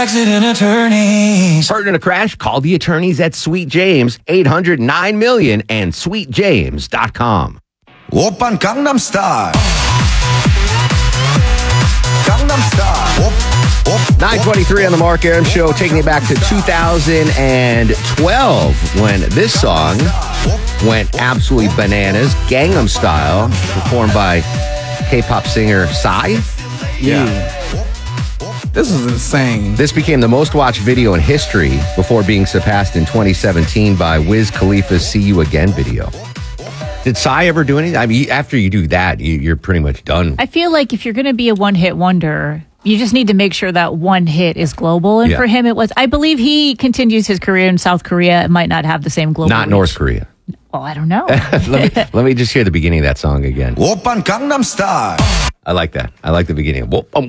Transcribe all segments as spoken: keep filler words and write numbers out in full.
Accident attorneys. Hurt in a crash? Call the attorneys at Sweet James, eight hundred nine million and sweet james dot com. Oppan Gangnam Style. Gangnam Style. Op, op, nine twenty-three on the Mark Aram Show, taking it back to two thousand twelve when this song went absolutely bananas. Gangnam Style, performed by K-pop singer Psy. Yeah. This is insane. This became the most watched video in history before being surpassed in twenty seventeen by Wiz Khalifa's See You Again video. Did Psy ever do anything? I mean, after you do that, you, you're pretty much done. I feel like if you're going to be a one-hit wonder, you just need to make sure that one hit is global. And Yeah. for him, it was. I believe he continues his career in South Korea. It might not have the same global Not reach. North Korea. Well, I don't know. let, me, let me just hear the beginning of that song again. Oppan Gangnam Style. I like that. I like the beginning.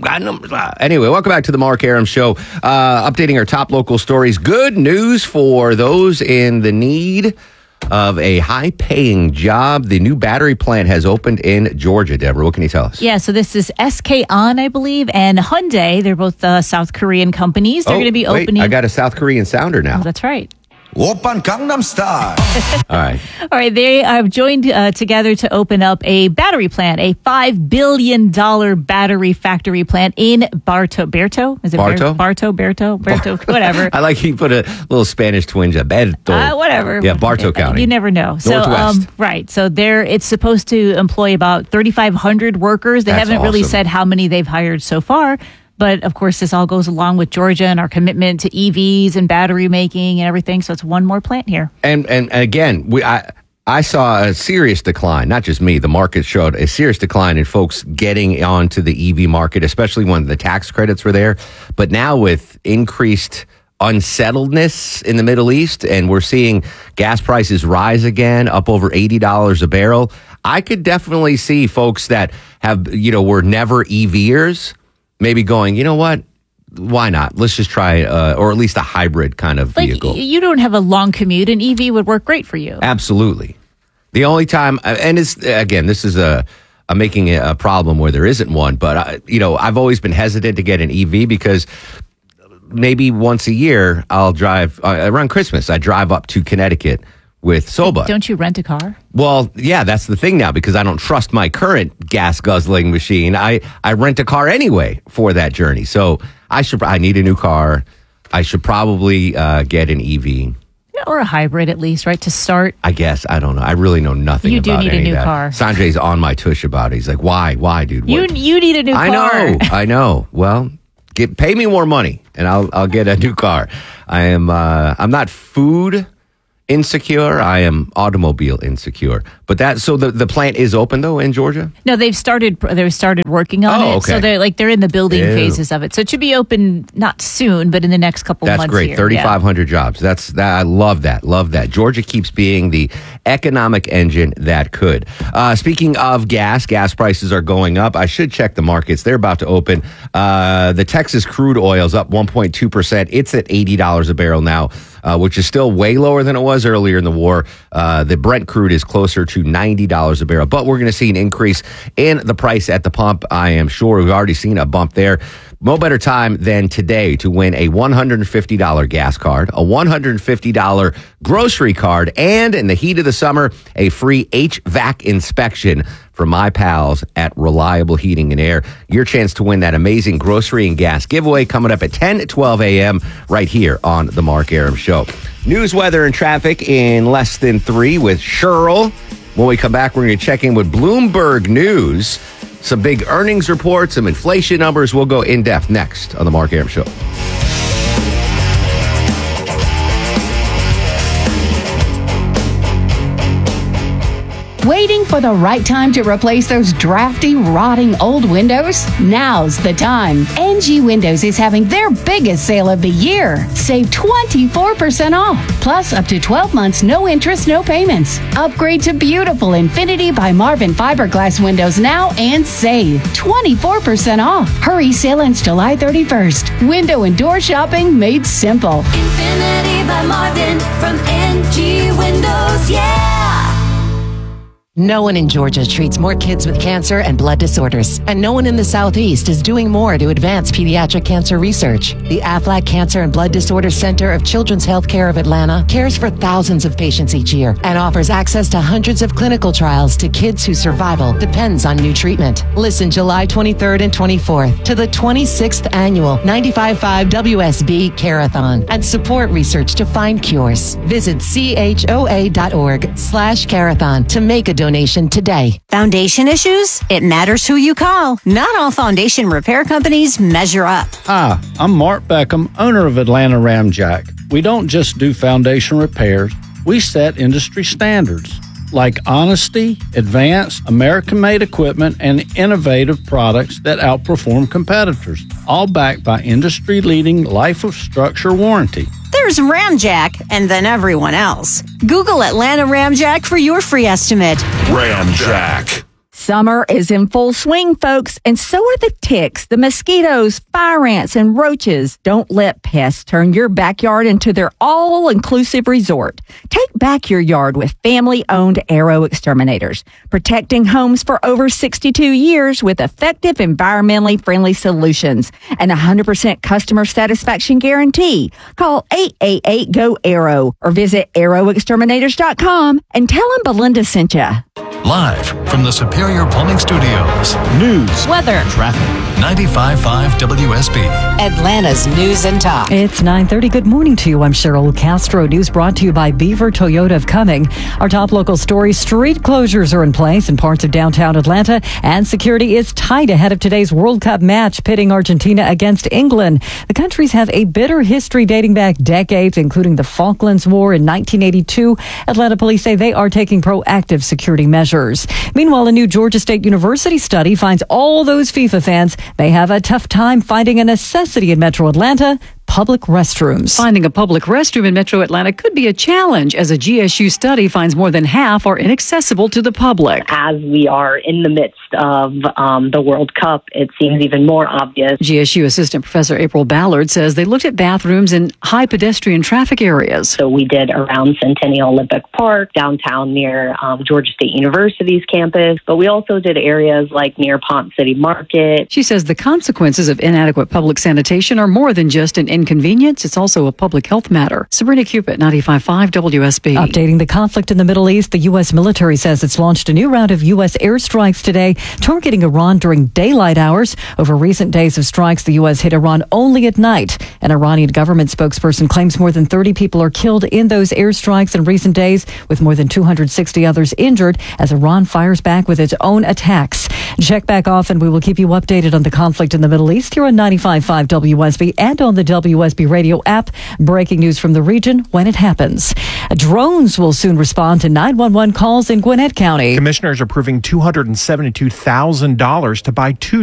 Anyway, welcome back to the Mark Aram Show. Uh, updating our top local stories. Good news for those in the need of a high-paying job. The new battery plant has opened in Georgia. Deborah, what can you tell us? Yeah, so this is S K On, I believe, and Hyundai. They're both uh, South Korean companies. They're Oh, going to be wait, opening. I got a South Korean sounder now. Oh, that's right. Oppan Gangnam Style. All right. All right, they have joined uh, together to open up a battery plant, a five billion dollars battery factory plant in Barto. Berto? Is it Barto? Ber- Barto, Berto, Berto, whatever. I like he put a little Spanish twinge. Berto. Uh, whatever. Yeah, Bartow County. You never know. So, Northwest. um, right. So there, it's supposed to employ about thirty-five hundred workers. They That's haven't really awesome. said how many they've hired so far. But of course, this all goes along with Georgia and our commitment to E Vs and battery making and everything. So it's one more plant here. And and again, we I I saw a serious decline. Not just me. The market showed a serious decline in folks getting onto the E V market, especially when the tax credits were there. But now with increased unsettledness in the Middle East, and we're seeing gas prices rise again, up over eighty dollars a barrel. I could definitely see folks that have, you know, were never EVers maybe going, you know what? Why not? Let's just try, uh, or at least a hybrid kind of Like, vehicle. y- you don't have a long commute. An E V would work great for you. Absolutely. The only time, and it's, again, this is a, I'm making a a problem where there isn't one, but, I, you know, I've always been hesitant to get an E V because maybe once a year I'll drive, uh, around Christmas, I drive up to Connecticut with Soba. Don't you rent a car? Well, yeah, that's the thing now because I don't trust my current gas guzzling machine. I, I rent a car anyway for that journey. So I should, I need a new car. I should probably uh, get an E V. Yeah, or a hybrid at least, right? To start. I guess. I don't know. I really know nothing You do about need a any new of that. car. Sanjay's on my tush about it. He's like, why? Why, dude? You What? you need a new I car. know. I know. Well, get pay me more money and I'll I'll get a new car. I am uh, I'm not food insecure. I am automobile insecure. But that so the, the plant is open though in Georgia? No, they've started. They've started working on Oh, it. So okay. they're like they're in the building Ew. phases of it. So it should be open not soon, but in the next couple That's months. great. here. thirty-five hundred jobs. That's that. I love that. Love that. Georgia keeps being the economic engine that could. Uh, speaking of gas, gas prices are going up. I should check the markets. They're about to open. Uh, the Texas crude oil is up one point two percent. It's at eighty dollars a barrel now, uh, which is still way lower than it was earlier in the war. Uh, the Brent crude is closer to ninety dollars a barrel, but we're going to see an increase in the price at the pump. I am sure we've already seen a bump there. No better time than today to win a one hundred fifty dollars gas card, a one hundred fifty dollars grocery card, and in the heat of the summer, a free H V A C inspection from my pals at Reliable Heating and Air. Your chance to win that amazing grocery and gas giveaway coming up at ten, twelve a.m. right here on The Mark Aram Show. News, weather, and traffic in less than three with Cheryl. When we come back, we're going to check in with Bloomberg News. Some big earnings reports, some inflation numbers. We'll go in depth next on The Mark Aram Show. Waiting for the right time to replace those drafty, rotting old windows? Now's the time. N G Windows is having their biggest sale of the year. Save twenty-four percent off, plus up to twelve months, no interest, no payments. Upgrade to beautiful Infinity by Marvin fiberglass windows now and save twenty-four percent off. Hurry, sale ends July thirty-first. Window and door shopping made simple. Infinity by Marvin from N G Windows, yeah! No one in Georgia treats more kids with cancer and blood disorders, and no one in the Southeast is doing more to advance pediatric cancer research. The Aflac Cancer and Blood Disorders Center of Children's Healthcare of Atlanta cares for thousands of patients each year and offers access to hundreds of clinical trials to kids whose survival depends on new treatment. Listen July twenty-third and twenty-fourth to the twenty-sixth annual ninety-five point five W S B Carathon and support research to find cures. Visit choa.org slash carathon to make a donation today. Foundation issues? It matters who you call. Not all foundation repair companies measure up. Hi, I'm Mark Beckham, owner of Atlanta Ramjack. We don't just do foundation repairs, we set industry standards like honesty, advanced, American-made equipment, and innovative products that outperform competitors, all backed by industry-leading life of structure warranty. There's Ramjack, and then everyone else. Google Atlanta Ramjack for your free estimate. Ramjack. Summer is in full swing, folks, and so are the ticks, the mosquitoes, fire ants, and roaches. Don't let pests turn your backyard into their all-inclusive resort. Take back your yard with family-owned Arrow Exterminators, protecting homes for over sixty-two years with effective, environmentally friendly solutions and a one hundred percent customer satisfaction guarantee. Call eight eight eight, G O, ARROW or visit arrow exterminators dot com and tell them Belinda sent you. Live from the Superior Plumbing Studios. News, weather, traffic. ninety-five point five W S B. Atlanta's News and Talk. It's nine thirty. Good morning to you. I'm Cheryl Castro. News brought to you by Beaver Toyota of Cumming. Our top local story, street closures are in place in parts of downtown Atlanta, and security is tight ahead of today's World Cup match pitting Argentina against England. The countries have a bitter history dating back decades, including the Falklands War in nineteen eighty-two. Atlanta police say they are taking proactive security measures. Meanwhile, a new Georgia State University study finds all those FIFA fans, they have a tough time finding a necessity in Metro Atlanta: public restrooms. Finding a public restroom in Metro Atlanta could be a challenge, as a G S U study finds more than half are inaccessible to the public. As we are in the midst of um, the World Cup, it seems even more obvious. G S U Assistant Professor April Ballard says they looked at bathrooms in high pedestrian traffic areas. So we did around Centennial Olympic Park, downtown near um, Georgia State University's campus, but we also did areas like near Ponce City Market. She says the consequences of inadequate public sanitation are more than just an inconvenience, it's also a public health matter. Sabrina Cupid, ninety-five point five W S B. Updating the conflict in the Middle East, the U S military says it's launched a new round of U S airstrikes today, targeting Iran during daylight hours. Over recent days of strikes, the U S hit Iran only at night. An Iranian government spokesperson claims more than thirty people are killed in those airstrikes in recent days, with more than two hundred sixty others injured as Iran fires back with its own attacks. Check back often. We will keep you updated on the conflict in the Middle East here on ninety-five point five W S B and on the W S B Radio app. Breaking news from the region when it happens. Drones will soon respond to nine one one calls in Gwinnett County. Commissioners approving two hundred seventy-two thousand dollars to buy two